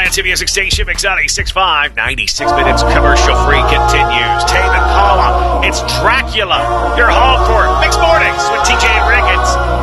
Fantasy Music Station, Mix 96.5. 96 minutes commercial-free continues. Tame Impala, it's Dracula. You're home for Mixed Mornings with TJ and Riggins.